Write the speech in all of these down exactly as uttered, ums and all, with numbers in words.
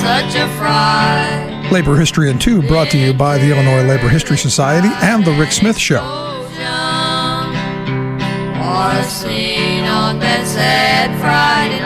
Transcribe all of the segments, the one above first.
such a fright. Labor History in Two, brought to you by the Illinois Labor History Society and The Rick Smith Show. Or seen on that sad Friday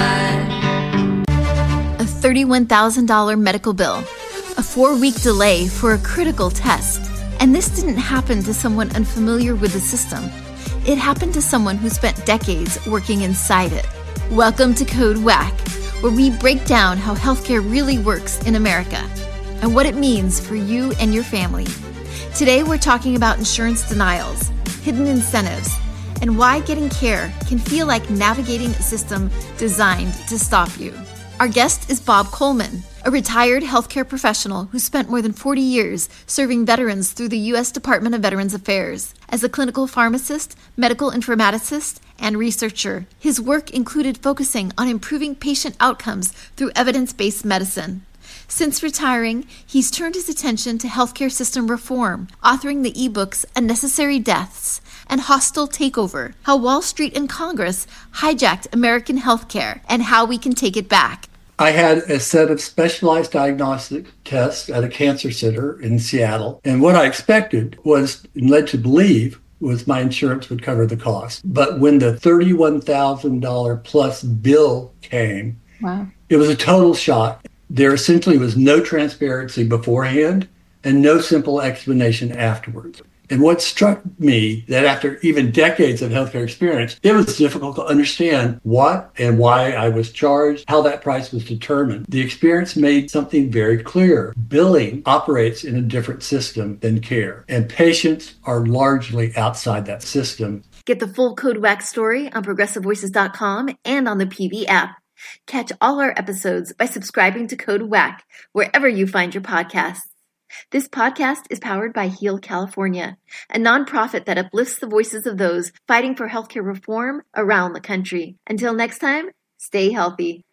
night. A thirty-one thousand dollars medical bill, a four-week delay for a critical test. And this didn't happen to someone unfamiliar with the system. It happened to someone who spent decades working inside it. Welcome to Code Whack, where we break down how healthcare really works in America and what it means for you and your family. Today, we're talking about insurance denials, hidden incentives, and why getting care can feel like navigating a system designed to stop you. Our guest is Bob Coleman, a retired healthcare professional who spent more than forty years serving veterans through the U S Department of Veterans Affairs. As a clinical pharmacist, medical informaticist, and researcher, his work included focusing on improving patient outcomes through evidence-based medicine. Since retiring, he's turned his attention to healthcare system reform, authoring the ebooks Unnecessary Deaths and Hostile Takeover, How Wall Street and Congress Hijacked American Healthcare and How We Can Take It Back. I had a set of specialized diagnostic tests at a cancer center in Seattle. And what I expected was, and led to believe, was my insurance would cover the cost. But when the thirty-one thousand dollars plus bill came, wow, it was a total shock. There essentially was no transparency beforehand and no simple explanation afterwards. And what struck me, that after even decades of healthcare experience, it was difficult to understand what and why I was charged, how that price was determined. The experience made something very clear. Billing operates in a different system than care, and patients are largely outside that system. Get the full Code Whack story on progressive voices dot com and on the P V app. Catch all our episodes by subscribing to Code Whack wherever you find your podcasts. This podcast is powered by Heal California, a nonprofit that uplifts the voices of those fighting for healthcare reform around the country. Until next time, stay healthy.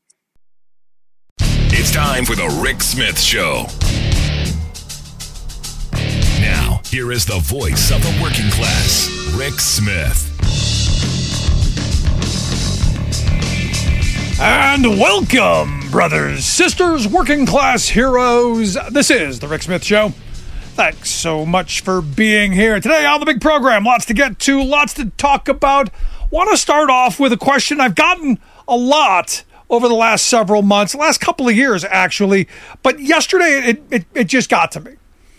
It's time for the Rick Smith Show. Now, here is the voice of the working class, Rick Smith. And welcome, brothers, sisters, working class heroes. This is the Rick Smith Show. Thanks so much for being here today on the big program. Lots to get to, lots to talk about. Want to start off with a question I've gotten a lot over the last several months, last couple of years, actually. But yesterday, it, it, it just got to me.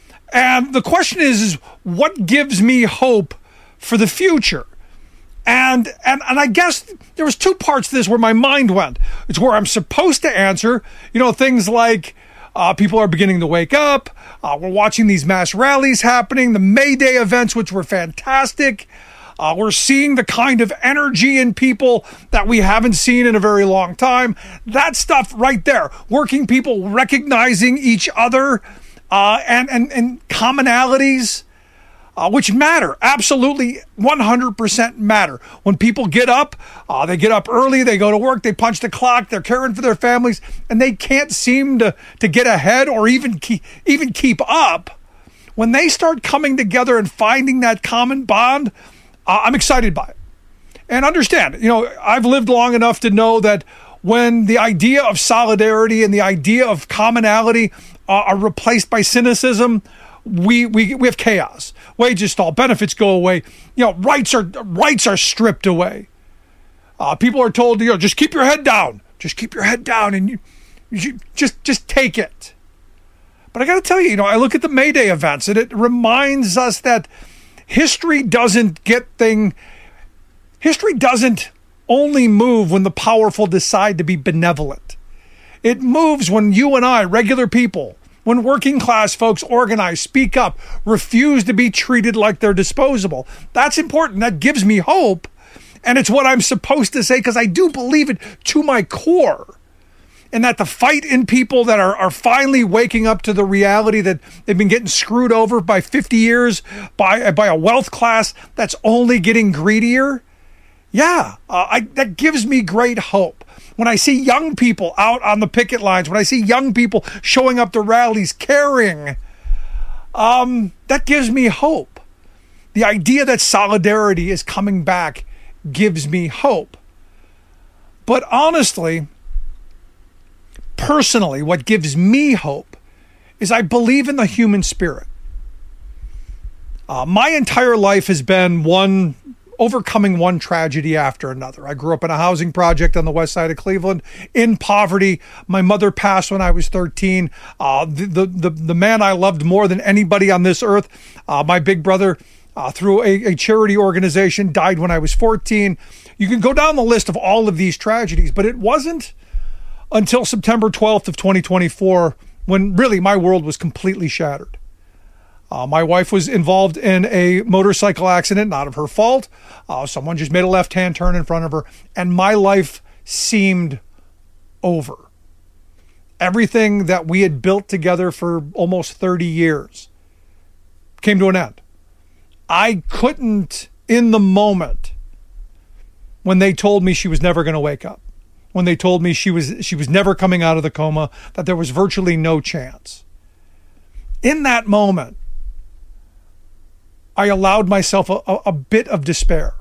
And the question is, is, what gives me hope for the future? And, and and I guess there was two parts to this where my mind went. It's where I'm supposed to answer, you know, things like uh, people are beginning to wake up. Uh, we're watching these mass rallies happening, the May Day events, which were fantastic. Uh, we're seeing the kind of energy in people that we haven't seen in a very long time. That stuff right there, working people recognizing each other uh, and, and, and commonalities. Uh, which matter, absolutely one hundred percent matter. When people get up, uh, they get up early, they go to work, they punch the clock, they're caring for their families, and they can't seem to, to get ahead or even keep, even keep up. When they start coming together and finding that common bond, uh, I'm excited by it. And understand, you know, I've lived long enough to know that when the idea of solidarity and the idea of commonality uh, are replaced by cynicism, We, we we have chaos. Wages stall, benefits go away. You know, rights are rights are stripped away. Uh, people are told, you know, just keep your head down. Just keep your head down, and you, you just just take it. But I got to tell you, you know, I look at the May Day events, and it reminds us that history doesn't get thing. History doesn't only move when the powerful decide to be benevolent. It moves when you and I, regular people, when working class folks organize, speak up, refuse to be treated like they're disposable. That's important. That gives me hope. And it's what I'm supposed to say because I do believe it to my core. And that the fight in people that are, are finally waking up to the reality that they've been getting screwed over by fifty years by, by a wealth class that's only getting greedier. Yeah, uh, I, that gives me great hope. When I see young people out on the picket lines, when I see young people showing up to rallies, caring, um, that gives me hope. The idea that solidarity is coming back gives me hope. But honestly, personally, what gives me hope is I believe in the human spirit. Uh, my entire life has been one overcoming one tragedy after another. I grew up in a housing project on the west side of Cleveland in poverty. My mother passed when I was thirteen. Uh, the, the, the, the man I loved more than anybody on this earth, uh, my big brother, uh, through a, a charity organization, died when I was fourteen. You can go down the list of all of these tragedies, but it wasn't until September twelfth of twenty twenty-four when really my world was completely shattered. Uh, my wife was involved in a motorcycle accident, not of her fault. Uh, someone just made a left-hand turn in front of her, and my life seemed over. Everything that we had built together for almost thirty years came to an end. I couldn't, in the moment, when they told me she was never going to wake up, when they told me she was she was never coming out of the coma, that there was virtually no chance. In that moment, I allowed myself a, a, a bit of despair.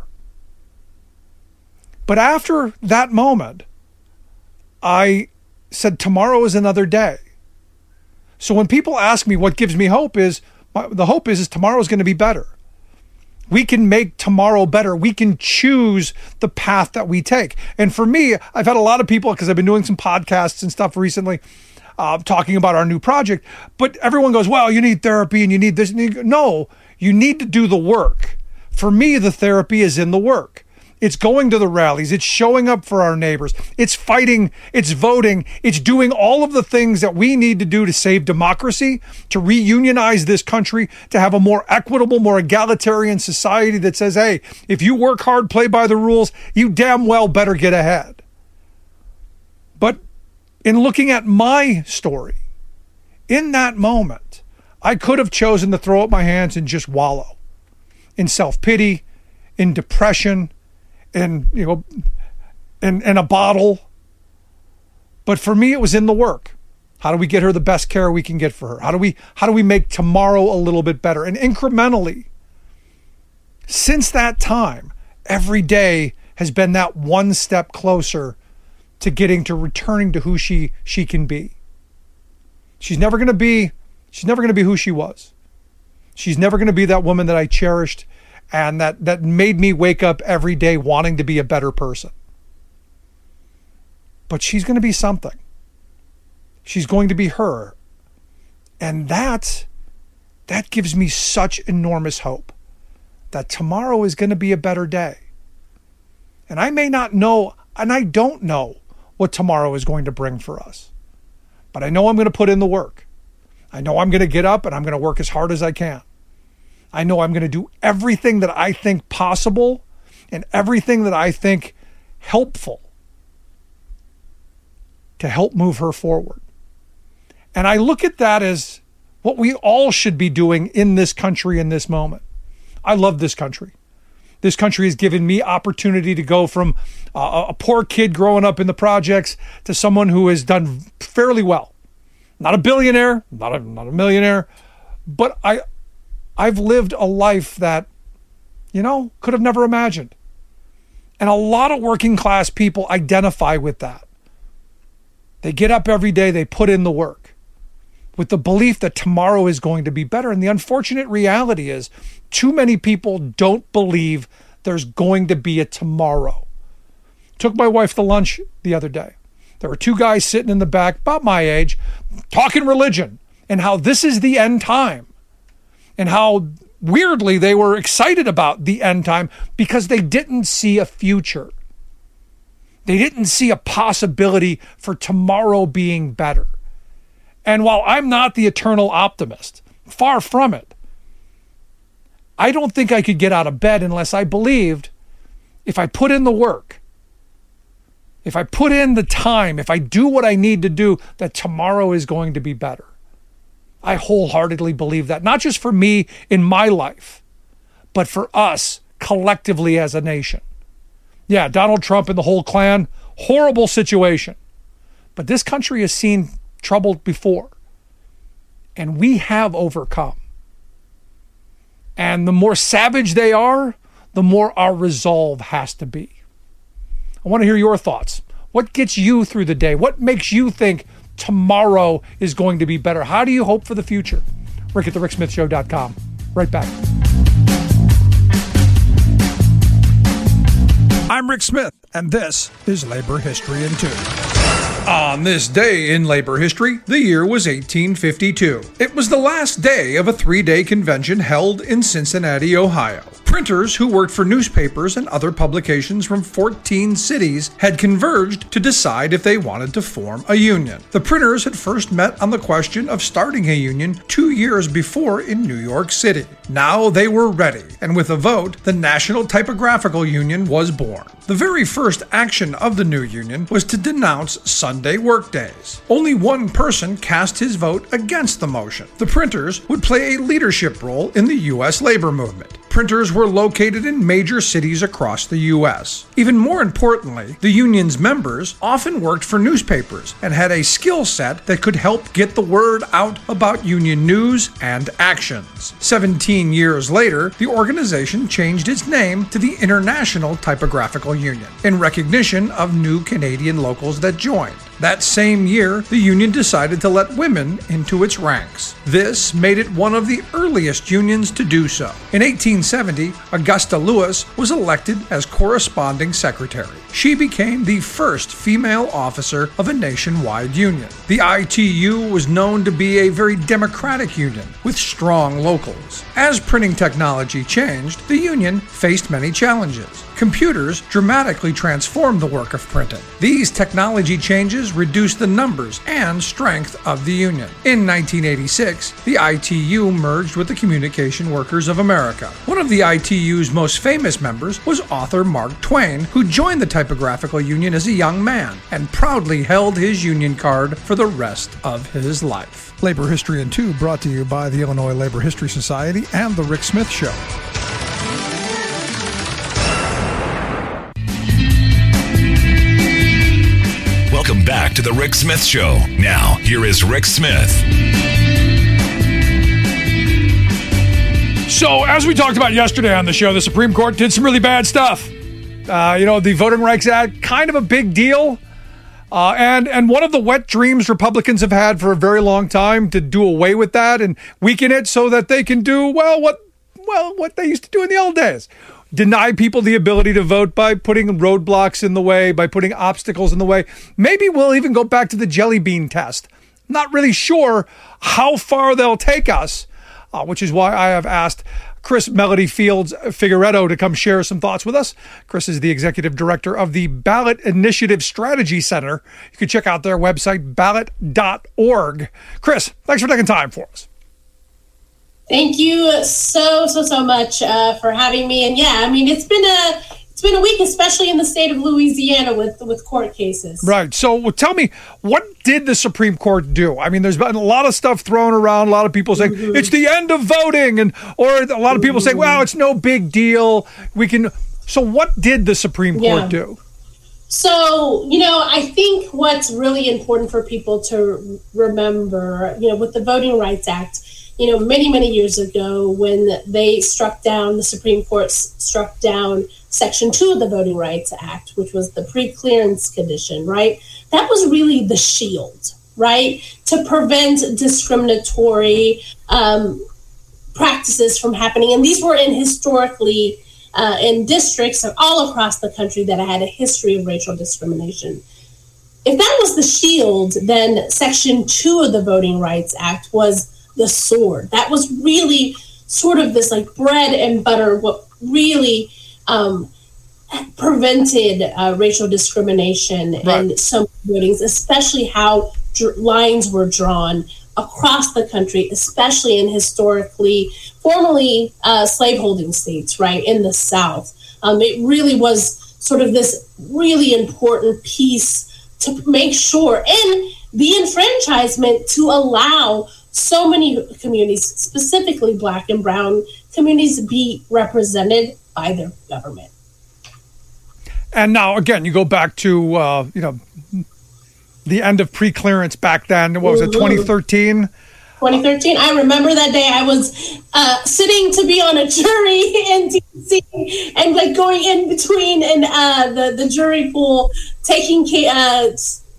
But after that moment, I said, tomorrow is another day. So when people ask me what gives me hope is, the hope is, is tomorrow is going to be better. We can make tomorrow better. We can choose the path that we take. And for me, I've had a lot of people, because I've been doing some podcasts and stuff recently, uh, talking about our new project, but everyone goes, well, you need therapy and you need this. And you go, no, you need to do the work. For me, the therapy is in the work. It's going to the rallies. It's showing up for our neighbors. It's fighting. It's voting. It's doing all of the things that we need to do to save democracy, to reunionize this country, to have a more equitable, more egalitarian society that says, hey, if you work hard, play by the rules, you damn well better get ahead. But in looking at my story, in that moment, I could have chosen to throw up my hands and just wallow in self-pity, in depression, in, you know, in, in a bottle. But for me, it was in the work. How do we get her the best care we can get for her? How do we, how do we make tomorrow a little bit better? And incrementally, since that time, every day has been that one step closer to getting to returning to who she, she can be. She's never going to be, she's never going to be who she was. She's never going to be that woman that I cherished and that, that made me wake up every day wanting to be a better person. But she's going to be something. She's going to be her. And that, that gives me such enormous hope that tomorrow is going to be a better day. And I may not know, and I don't know what tomorrow is going to bring for us. But I know I'm going to put in the work. I know I'm going to get up and I'm going to work as hard as I can. I know I'm going to do everything that I think possible and everything that I think helpful to help move her forward. And I look at that as what we all should be doing in this country in this moment. I love this country. This country has given me opportunity to go from uh, a poor kid growing up in the projects to someone who has done fairly well. Not a billionaire, not a, not a millionaire, but I, I've lived a life that, you know, could have never imagined. And a lot of working class people identify with that. They get up every day, they put in the work with the belief that tomorrow is going to be better. And the unfortunate reality is too many people don't believe there's going to be a tomorrow. Took my wife to lunch the other day. There were two guys sitting in the back, about my age, talking religion and how this is the end time. And how weirdly they were excited about the end time because they didn't see a future. They didn't see a possibility for tomorrow being better. And while I'm not the eternal optimist, far from it, I don't think I could get out of bed unless I believed if I put in the work, if I put in the time, if I do what I need to do, that tomorrow is going to be better. I wholeheartedly believe that, not just for me in my life, but for us collectively as a nation. Yeah, Donald Trump and the whole Klan, horrible situation. But this country has seen trouble before, and we have overcome. And the more savage they are, the more our resolve has to be. I want to hear your thoughts. What gets you through the day? What makes you think tomorrow is going to be better? How do you hope for the future? Rick at the rick smith show dot com. Right back. I'm Rick Smith, and this is Labor History in Two. On this day in labor history, the year was eighteen fifty-two. It was the last day of a three-day convention held in Cincinnati, Ohio. Printers who worked for newspapers and other publications from fourteen cities had converged to decide if they wanted to form a union. The printers had first met on the question of starting a union two years before in New York City. Now they were ready, and with a vote, the National Typographical Union was born. The very first action of the new union was to denounce Sunday workdays. Only one person cast his vote against the motion. The printers would play a leadership role in the U S labor movement. Printers were located in major cities across the U S. Even more importantly, the union's members often worked for newspapers and had a skill set that could help get the word out about union news and actions. Seventeen years later, the organization changed its name to the International Typographical Union in recognition of new Canadian locals that joined. That same year, the union decided to let women into its ranks. This made it one of the earliest unions to do so. In eighteen seventy, Augusta Lewis was elected as corresponding secretary. She became the first female officer of a nationwide union. The I T U was known to be a very democratic union with strong locals. As printing technology changed, the union faced many challenges. Computers dramatically transformed the work of printing. These technology changes reduced the numbers and strength of the union. In nineteen eighty-six, the I T U merged with the Communication Workers of America. One of the I T U's most famous members was author Mark Twain, who joined the Typographical Union as a young man and proudly held his union card for the rest of his life. Labor History in Two brought to you by the Illinois Labor History Society and The Rick Smith Show. Welcome back to the Rick Smith Show. Now, here is Rick Smith. So, as we talked about yesterday on the show, the Supreme Court did some really bad stuff. Uh, you know, the Voting Rights Act, kind of a big deal. Uh, and, and one of the wet dreams Republicans have had for a very long time to do away with that and weaken it so that they can do, well, what, well, what they used to do in the old days. Deny people the ability to vote by putting roadblocks in the way, by putting obstacles in the way. Maybe we'll even go back to the jelly bean test. Not really sure how far they'll take us, uh, which is why I have asked Chris Melody Fields Figueredo to come share some thoughts with us. Chris is the executive director of the Ballot Initiative Strategy Center. You can check out their website, ballot dot org. Chris, thanks for taking time for us. Thank you so, so, so much uh, for having me. And yeah, I mean, it's been a it's been a week, especially in the state of Louisiana with, with court cases. Right. So well, tell me, what did the Supreme Court do? I mean, there's been a lot of stuff thrown around, a lot of people saying, mm-hmm. it's the end of voting, and or a lot of people mm-hmm. saying, well, it's no big deal. We can. So what did the Supreme Court yeah. do? So, you know, I think what's really important for people to remember, you know, with the Voting Rights Act, you know, many, many years ago when they struck down, the Supreme Court struck down Section two of the Voting Rights Act, which was the pre-clearance condition, right? That was really the shield, right? To prevent discriminatory um, practices from happening. And these were in historically uh, in districts all across the country that had a history of racial discrimination. If that was the shield, then Section two of the Voting Rights Act was the sword. That was really sort of this like bread and butter, what really um, prevented uh, racial discrimination right. in some votings, especially how dr- lines were drawn across the country, especially in historically, formerly uh, slaveholding states, right, in the South. Um, it really was sort of this really important piece to make sure, and the enfranchisement to allow so many communities, specifically Black and Brown communities, be represented by their government. And now, again, you go back to, uh, you know, the end of pre-clearance back then. What was it, twenty thirteen? twenty thirteen. I remember that day. I was uh, sitting to be on a jury in D C and like going in between and uh, the, the jury pool, taking uh,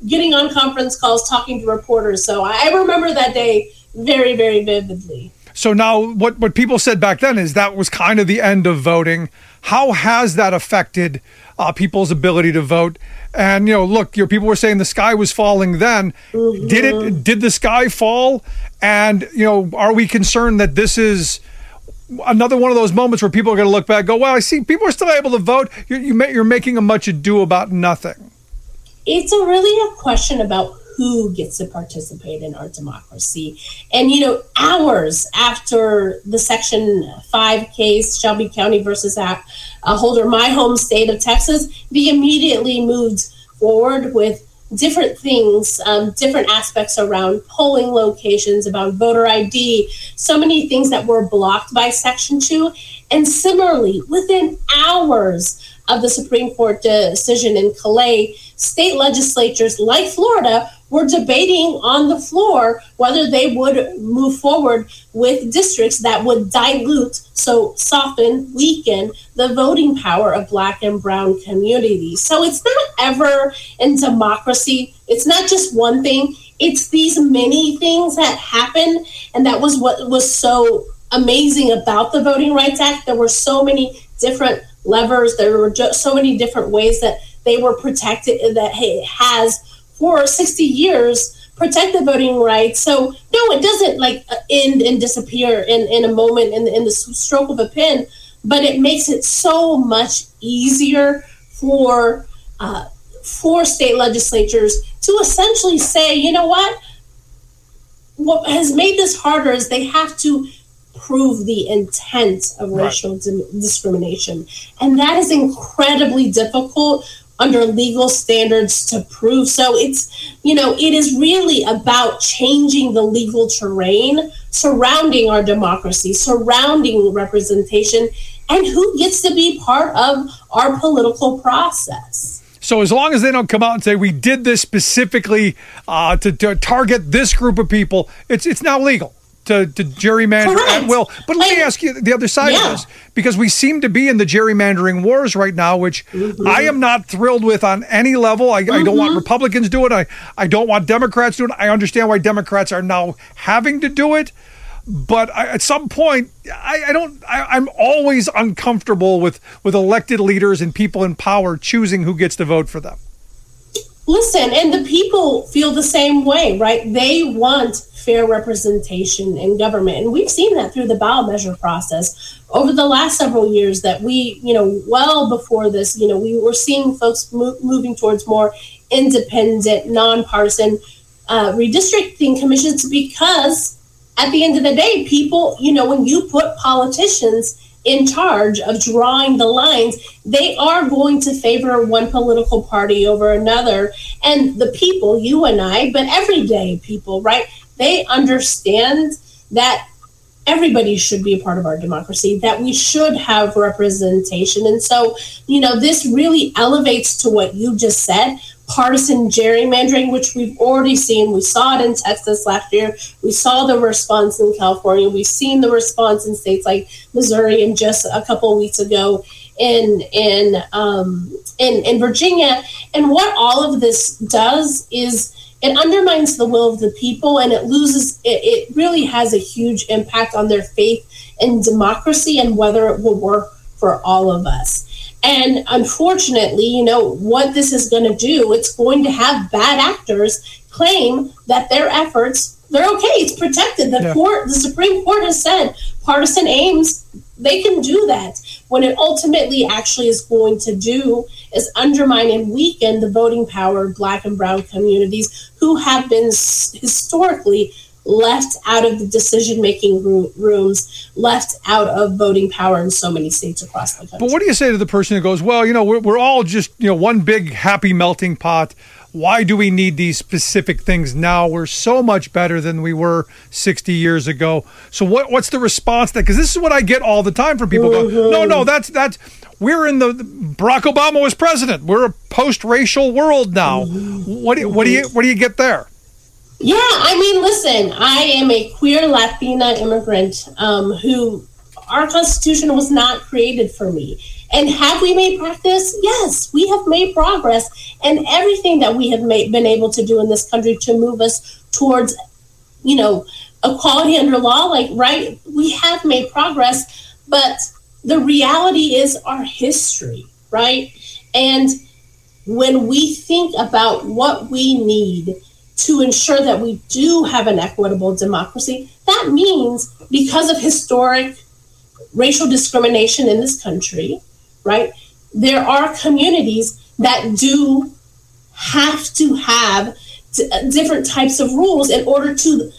getting on conference calls, talking to reporters. So I remember that day very, very vividly. So now what, what people said back then is that was kind of the end of voting. How has that affected uh, people's ability to vote? And, you know, look, your people were saying the sky was falling then. Mm-hmm. Did it? Did the sky fall? And, you know, are we concerned that this is another one of those moments where people are going to look back and go, well, I see people are still able to vote. You're, you're making a much ado about nothing. It's a really a question about who gets to participate in our democracy. And, you know, hours after the Section five case, Shelby County versus uh, Holder, my home state of Texas, they immediately moved forward with different things, um, different aspects around polling locations, about voter I D, so many things that were blocked by Section two. And similarly, within hours of the Supreme Court decision in Calais, state legislatures like Florida were debating on the floor whether they would move forward with districts that would dilute, so soften, weaken the voting power of Black and brown communities. So it's not ever in democracy. It's not just one thing. It's these many things that happen. And that was what was so amazing about the Voting Rights Act. There were so many different levers. There were just so many different ways that they were protected, that it has for sixty years protected voting rights. So no, it doesn't like end and disappear in, in a moment in the, in the stroke of a pen, but it makes it so much easier for uh, for state legislatures to essentially say, you know what, what has made this harder is they have to prove the intent of racial right. di- discrimination. And that is incredibly difficult under legal standards to prove. So it's, you know, it is really about changing the legal terrain surrounding our democracy, surrounding representation, and who gets to be part of our political process. So as long as they don't come out and say, we did this specifically uh, to, to target this group of people, it's it's now legal to, to gerrymander Correct. at will. But let me ask you the other side yeah. of this, because we seem to be in the gerrymandering wars right now, which mm-hmm. I am not thrilled with on any level. I, mm-hmm. I don't want Republicans to do it. I, I don't want Democrats to do it. I understand why Democrats are now having to do it. But I, at some point, I, I don't. I, I'm always uncomfortable with, with elected leaders and people in power choosing who gets to vote for them. Listen, and the people feel the same way, right? They want fair representation in government. And we've seen that through the ballot measure process over the last several years that we, you know, well before this, you know, we were seeing folks mo- moving towards more independent, nonpartisan uh, redistricting commissions because at the end of the day, people, you know, when you put politicians in charge of drawing the lines, they are going to favor one political party over another. And the people, you and I, but everyday people, right? They understand that everybody should be a part of our democracy, that we should have representation. And so, you know, this really elevates to what you just said, partisan gerrymandering, which we've already seen. We saw it in Texas last year. We saw the response in California. We've seen the response in states like Missouri and just a couple of weeks ago in in um, in, in Virginia. And what all of this does is it undermines the will of the people, and it loses. It, it really has a huge impact on their faith in democracy and whether it will work for all of us. And unfortunately, you know, what this is going to do, it's going to have bad actors claim that their efforts, they're okay, it's protected. The yeah. court, the Supreme Court has said partisan aims, they can do that. When it ultimately actually is going to do is undermine and weaken the voting power of Black and brown communities who have been historically left out of the decision-making rooms, left out of voting power in so many states across the country. But what do you say to the person who goes, well, you know, we're, we're all just, you know, one big happy melting pot. Why do we need these specific things now? We're so much better than we were sixty years ago. So what what's the response to that? Because this is what I get all the time from people mm-hmm. go, no, no, that's, that's, we're in the, Barack Obama was president. We're a post-racial world now. Mm-hmm. What do you, what do you, what do you get there? Yeah, I mean, listen, I am a queer Latina immigrant um, who our Constitution was not created for me. And have we made progress? Yes, we have made progress. And everything that we have made, been able to do in this country to move us towards, you know, equality under law, like, right, we have made progress. But the reality is our history, right? And when we think about what we need to ensure that we do have an equitable democracy, that means because of historic racial discrimination in this country, right, there are communities that do have to have t- different types of rules in order to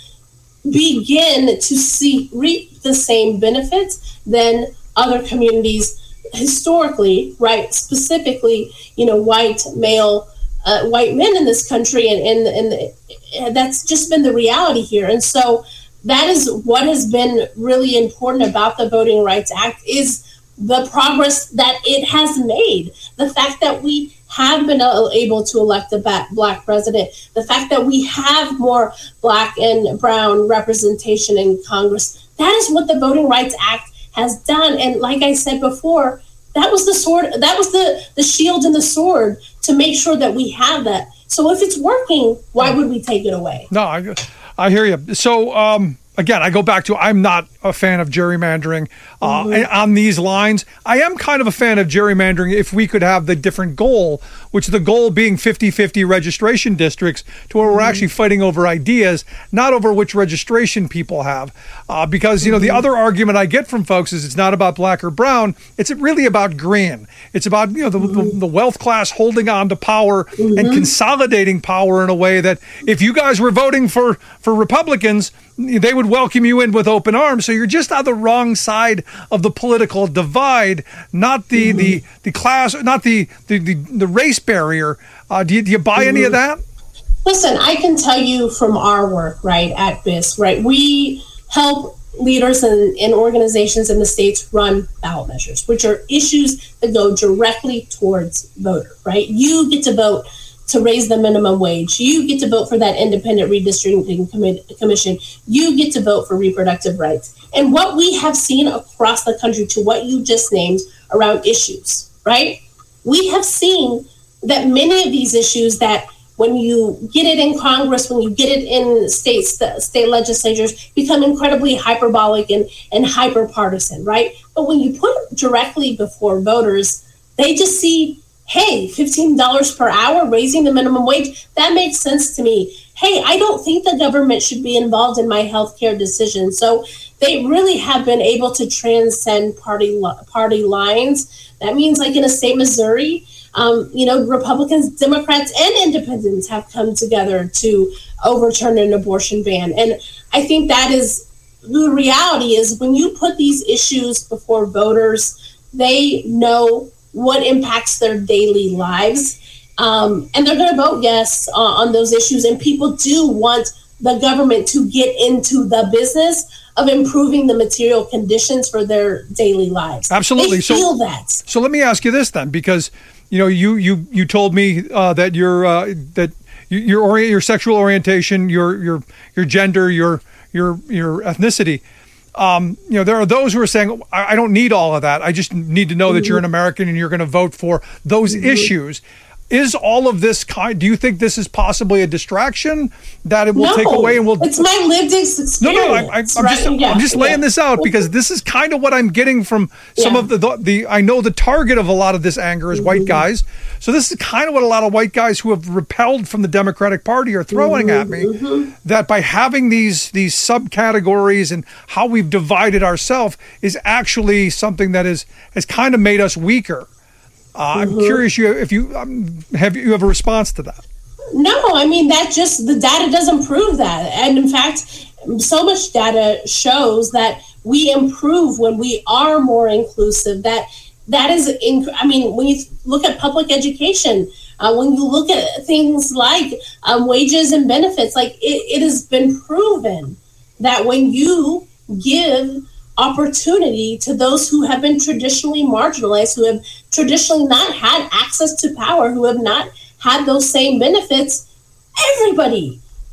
begin to see reap the same benefits than other communities historically, right? Specifically, you know, white male, uh, white men in this country, and, and and that's just been the reality here. And so that is what has been really important about the Voting Rights Act, is the progress that it has made. The fact that we have been able to elect a Black president, the fact that we have more Black and brown representation in Congress, that is what the Voting Rights Act has done. And like I said before, that was the sword, that was the, the shield and the sword to make sure that we have that. So if it's working, why would we take it away? No, I, I hear you. So, um, again, I go back to, I'm not a fan of gerrymandering uh, mm-hmm. on these lines. I am kind of a fan of gerrymandering if we could have the different goal, which the goal being fifty-fifty registration districts, to where we're mm-hmm. actually fighting over ideas, not over which registration people have. Uh, because, you know, mm-hmm. the other argument I get from folks is it's not about Black or brown. It's really about green. It's about, you know, the, mm-hmm. the, the wealth class holding on to power mm-hmm. and consolidating power in a way that if you guys were voting for, for Republicans, they would welcome you in with open arms. So you're just on the wrong side of the political divide, not the mm-hmm. the, the class, not the the, the, the race barrier. Uh, do you, do you buy mm-hmm. any of that? Listen, I can tell you from our work, right, at B I S, right, we help leaders and, and organizations in the states run ballot measures, which are issues that go directly towards voter, right? You get to vote to raise the minimum wage. You get to vote for that independent redistricting commi- commission. You get to vote for reproductive rights. And what we have seen across the country, to what you just named around issues, right? We have seen that many of these issues, that when you get it in Congress, when you get it in states, the state legislatures, become incredibly hyperbolic and, and hyper partisan, right? But when you put it directly before voters, they just see, hey, fifteen dollars per hour, raising the minimum wage, that makes sense to me. Hey, I don't think the government should be involved in my healthcare decisions. So they really have been able to transcend party party lines. That means, like in a state, Missouri, um, you know, Republicans, Democrats, and independents have come together to overturn an abortion ban. And I think that is the reality, is when you put these issues before voters, they know what impacts their daily lives. Um, and they're going to vote yes uh, on those issues. And people do want the government to get into the business of improving the material conditions for their daily lives. Absolutely. They feel so, that. So let me ask you this then, because, you know, you you you told me uh, that your uh, that your ori- your sexual orientation, your your your gender, your your your ethnicity. Um, you know, there are those who are saying, I, I don't need all of that. I just need to know mm-hmm. that you're an American and you're going to vote for those mm-hmm. issues. Is all of this kind, do you think this is possibly a distraction that it will no, take away and will... it's my lived experience. No, no, I, I, I'm right? just, yeah. I'm just laying yeah. this out, because this is kind of what I'm getting from some yeah. of the, the, the, I know the target of a lot of this anger is mm-hmm. white guys. So this is kind of what a lot of white guys who have repelled from the Democratic Party are throwing mm-hmm. at me, mm-hmm. that by having these, these subcategories and how we've divided ourselves is actually something that is, has kind of made us weaker. Uh, I'm mm-hmm. curious you if you um, have you have a response to that. No, I mean, that just, the data doesn't prove that. And in fact, so much data shows that we improve when we are more inclusive. That that is, in, I mean, when you look at public education, uh, when you look at things like um, wages and benefits, like it, it has been proven that when you give opportunity to those who have been traditionally marginalized, who have traditionally not had access to power, who have not had those same benefits, everybody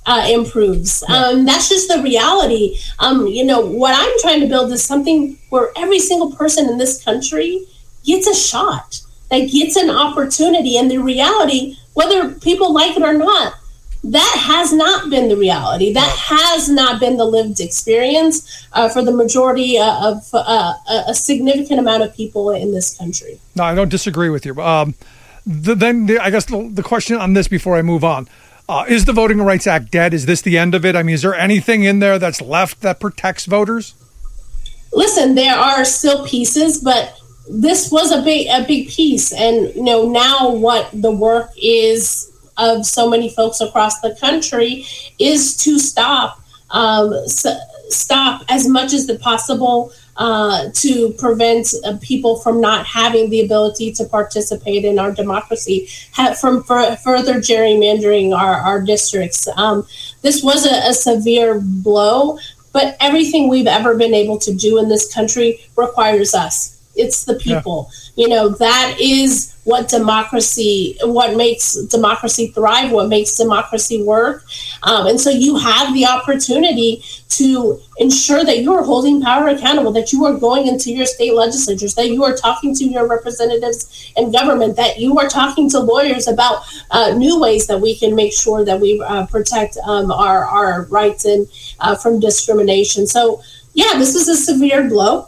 uh, improves. Yeah. Um, that's just the reality. Um, you know, what I'm trying to build is something where every single person in this country gets a shot, that gets an opportunity. And the reality, whether people like it or not, that has not been the reality. That has not been the lived experience uh, for the majority of uh, a significant amount of people in this country. No, I don't disagree with you. Um, the, then the, I guess the, the question on this before I move on, uh, is the Voting Rights Act dead? Is this the end of it? I mean, is there anything in there that's left that protects voters? Listen, there are still pieces, but this was a big, a big piece. And, you know, now what the work is of so many folks across the country is to stop, um, s- stop as much as possible uh, to prevent uh, people from not having the ability to participate in our democracy, have, from for, further gerrymandering our, our districts. Um, this was a, a severe blow, but everything we've ever been able to do in this country requires us. It's the people. Yeah. You know, that is what democracy, what makes democracy thrive, what makes democracy work. Um, and so you have the opportunity to ensure that you are holding power accountable, that you are going into your state legislatures, that you are talking to your representatives in government, that you are talking to lawyers about uh, new ways that we can make sure that we uh, protect um, our, our rights and uh, from discrimination. So, yeah, this was a severe blow.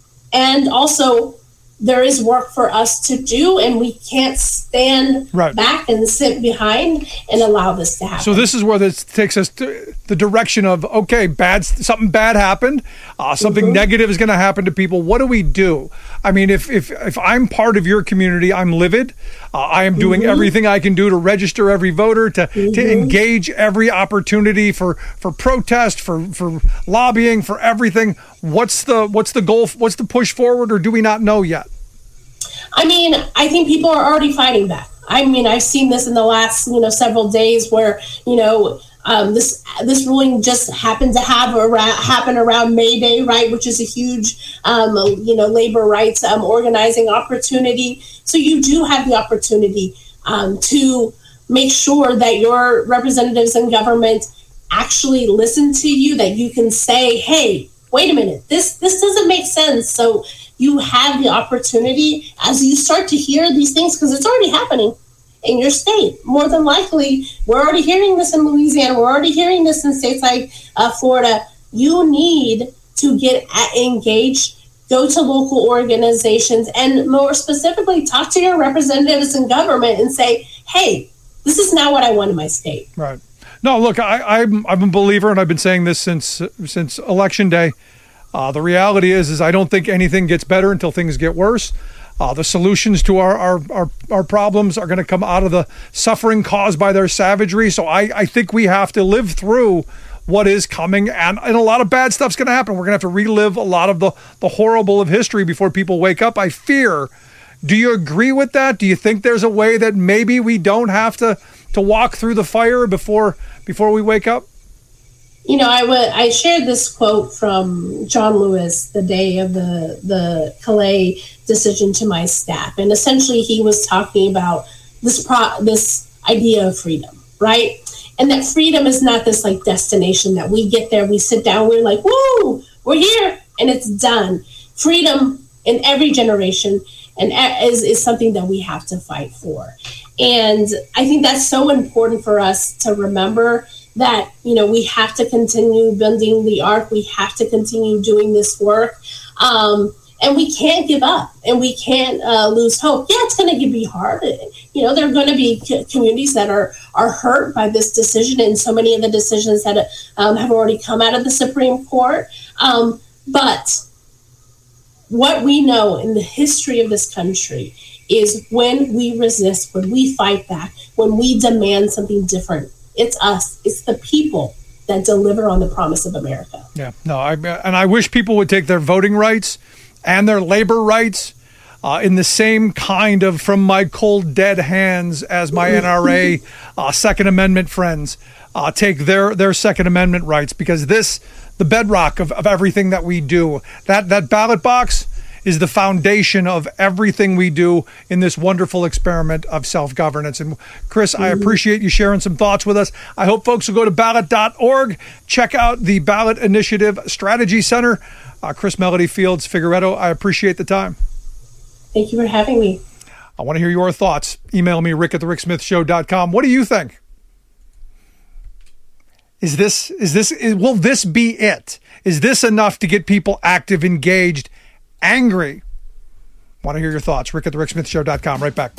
And also, there is work for us to do, and we can't stand right. back and sit behind and allow this to happen. So this is where this takes us to the direction of, okay, bad, something bad happened, uh, something mm-hmm. negative is going to happen to people. What do we do? I mean, if if if I'm part of your community, I'm livid. Uh, I am doing mm-hmm. everything I can do to register every voter, to, mm-hmm. to engage every opportunity for, for protest, for, for lobbying, for everything. What's the what's the goal? What's the push forward, or do we not know yet? I mean, I think people are already fighting back. I mean, I've seen this in the last, you know, several days where, you know, um, this this ruling just happened to have around, happen around May Day, right, which is a huge, um, you know, labor rights um, organizing opportunity. So you do have the opportunity um, to make sure that your representatives in government actually listen to you, that you can say, hey, wait a minute, this this doesn't make sense. So you have the opportunity as you start to hear these things, because it's already happening in your state. More than likely, we're already hearing this in Louisiana. We're already hearing this in states like uh, Florida. You need to get engaged, go to local organizations, and more specifically, talk to your representatives in government and say, hey, this is not what I want in my state. Right. No, look, I, I'm I'm a believer, and I've been saying this since since Election Day. Uh, the reality is, is I don't think anything gets better until things get worse. Uh, the solutions to our our, our, our problems are going to come out of the suffering caused by their savagery. So I, I think we have to live through what is coming, and, and a lot of bad stuff's going to happen. We're going to have to relive a lot of the, the horrible of history before people wake up, I fear. Do you agree with that? Do you think there's a way that maybe we don't have to, to walk through the fire before before we wake up? You know, I, w- I shared this quote from John Lewis the day of the, the Calais decision to my staff. And essentially he was talking about this pro- this idea of freedom, right? And that freedom is not this like destination that we get there, we sit down, we're like, woo, we're here, and it's done. Freedom in every generation and is, is something that we have to fight for. And I think that's so important for us to remember that, you know, we have to continue building the arc. We have to continue doing this work. Um, and we can't give up, and we can't uh, lose hope. Yeah, it's going to be hard. You know, there are going to be c- communities that are, are hurt by this decision, and so many of the decisions that um, have already come out of the Supreme Court. Um, but what we know in the history of this country is when we resist, when we fight back, when we demand something different, it's us, it's the people that deliver on the promise of America. Yeah, no, I, and I wish people would take their voting rights and their labor rights uh, in the same kind of from my cold dead hands as my N R A uh, Second Amendment friends uh, take their, their Second Amendment rights, because this, the bedrock of, of everything that we do, that, that ballot box is the foundation of everything we do in this wonderful experiment of self-governance. And Chris, I appreciate you sharing some thoughts with us. I hope folks will go to ballot dot org, check out the Ballot Initiative Strategy Center. Uh, Chris Melody Fields Figueredo, I appreciate the time. Thank you for having me. I want to hear your thoughts. Email me, rick at the rick smith show dot com. What do you think? Is this, is this, is, will this be it? Is this enough to get people active, engaged, angry? Want to hear your thoughts. Rick at the rick smith show dot com. Right back.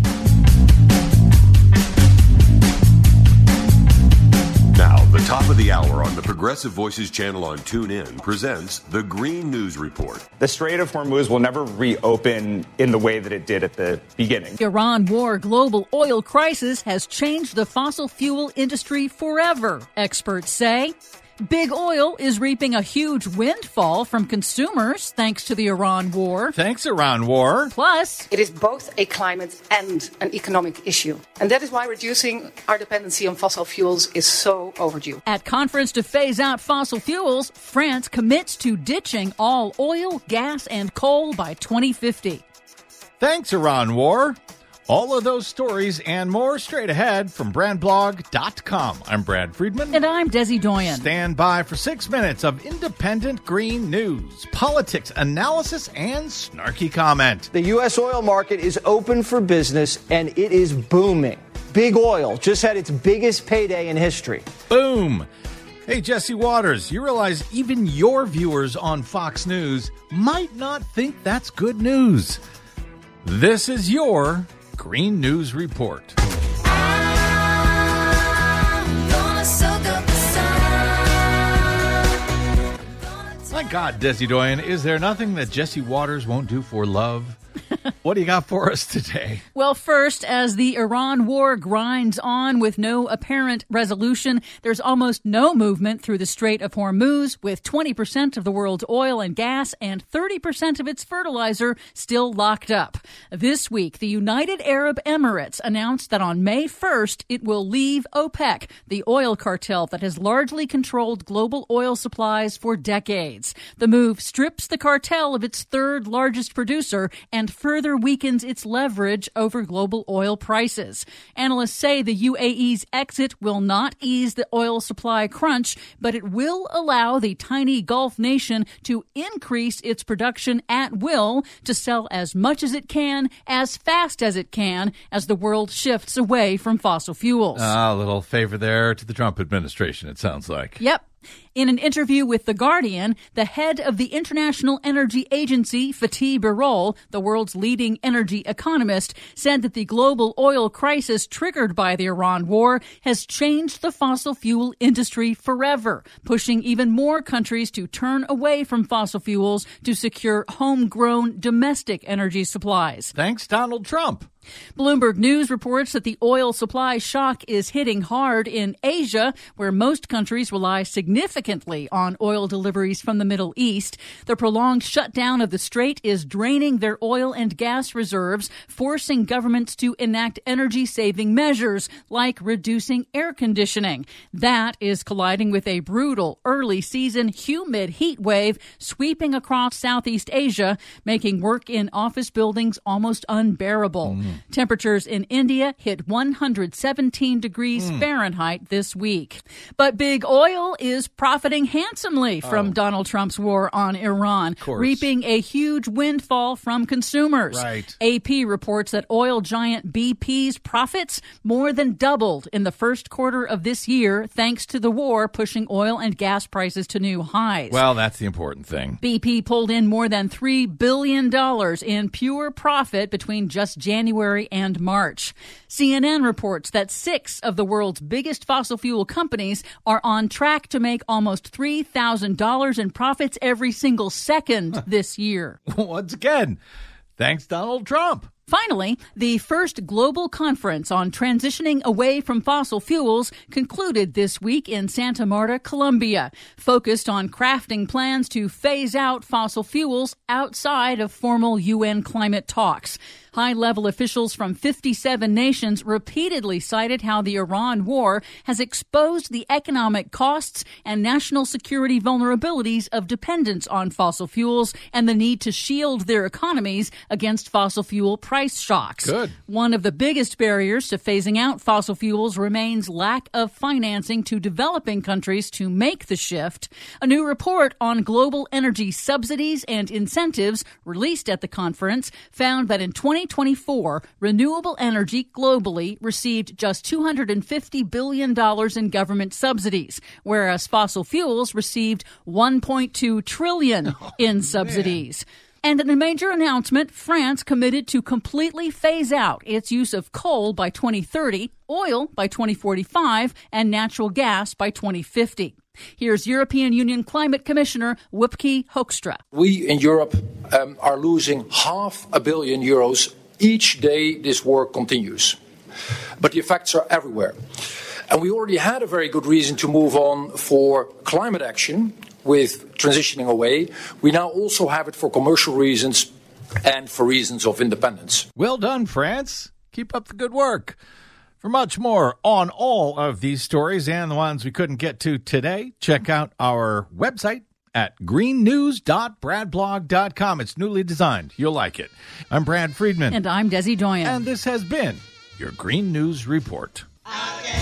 Now, the top of the hour on the Progressive Voices channel on TuneIn presents the Green News Report. The Strait of Hormuz will never reopen in the way that it did at the beginning. Iran war global oil crisis has changed the fossil fuel industry forever, experts say. Big oil is reaping a huge windfall from consumers thanks to the Iran war. Thanks, Iran war. Plus, it is both a climate and an economic issue. And that is why reducing our dependency on fossil fuels is so overdue. At conference to phase out fossil fuels, France commits to ditching all oil, gas, and coal by twenty fifty. Thanks, Iran war. All of those stories and more straight ahead from brand blog dot com. I'm Brad Friedman. And I'm Desi Doyen. Stand by for six minutes of independent green news, politics, analysis, and snarky comment. The U S oil market is open for business, and it is booming. Big Oil just had its biggest payday in history. Boom. Hey, Jesse Waters, you realize even your viewers on Fox News might not think that's good news. This is your Green News Report. My God, Desi Doyen, is there nothing that Jesse Waters won't do for love? What do you got for us today? Well, first, as the Iran war grinds on with no apparent resolution, there's almost no movement through the Strait of Hormuz, with twenty percent of the world's oil and gas and thirty percent of its fertilizer still locked up. This week, the United Arab Emirates announced that on May first, it will leave OPEC, the oil cartel that has largely controlled global oil supplies for decades. The move strips the cartel of its third largest producer and further weakens its leverage over global oil prices. Analysts say the U A E's exit will not ease the oil supply crunch, but it will allow the tiny Gulf nation to increase its production at will to sell as much as it can, as fast as it can, as the world shifts away from fossil fuels. Ah, a little favor there to the Trump administration, it sounds like. Yep. In an interview with The Guardian, the head of the International Energy Agency, Fatih Birol, the world's leading energy economist, said that the global oil crisis triggered by the Iran war has changed the fossil fuel industry forever, pushing even more countries to turn away from fossil fuels to secure homegrown domestic energy supplies. Thanks, Donald Trump. Bloomberg News reports that the oil supply shock is hitting hard in Asia, where most countries rely significantly on oil deliveries from the Middle East. The prolonged shutdown of the strait is draining their oil and gas reserves, forcing governments to enact energy-saving measures like reducing air conditioning. That is colliding with a brutal early-season humid heat wave sweeping across Southeast Asia, making work in office buildings almost unbearable. Mm. Temperatures in India hit one hundred seventeen degrees mm. Fahrenheit this week. But big oil is profiting handsomely from oh. Donald Trump's war on Iran, reaping a huge windfall from consumers. Right. A P reports that oil giant B P's profits more than doubled in the first quarter of this year, thanks to the war pushing oil and gas prices to new highs. Well, that's the important thing. B P pulled in more than three billion dollars in pure profit between just January and March. C N N reports that six of the world's biggest fossil fuel companies are on track to make almost three thousand dollars in profits every single second this year. Once again, thanks, Donald Trump. Finally, the first global conference on transitioning away from fossil fuels concluded this week in Santa Marta, Colombia, focused on crafting plans to phase out fossil fuels outside of formal U N climate talks. High-level officials from fifty-seven nations repeatedly cited how the Iran war has exposed the economic costs and national security vulnerabilities of dependence on fossil fuels and the need to shield their economies against fossil fuel price shocks. Good. One of the biggest barriers to phasing out fossil fuels remains lack of financing to developing countries to make the shift. A new report on global energy subsidies and incentives released at the conference found that in twenty twenty-four, renewable energy globally received just two hundred fifty billion dollars in government subsidies, whereas fossil fuels received one point two trillion dollars oh, in subsidies. Man. And in a major announcement, France committed to completely phase out its use of coal by twenty thirty, oil by twenty forty-five, and natural gas by twenty fifty. Here's European Union Climate Commissioner Wopke Hoekstra. We in Europe um, are losing half a billion euros each day this war continues. But the effects are everywhere. And we already had a very good reason to move on for climate action with transitioning away. We now also have it for commercial reasons and for reasons of independence. Well done, France. Keep up the good work. For much more on all of these stories and the ones we couldn't get to today, check out our website at green news dot brad blog dot com. It's newly designed. You'll like it. I'm Brad Friedman. And I'm Desi Doyen. And this has been your Green News Report.